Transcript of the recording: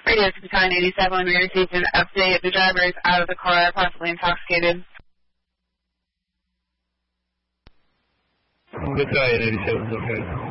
Radio to Battalion 87, we received an update. The driver is out of the car, possibly intoxicated. Battalion 87, okay.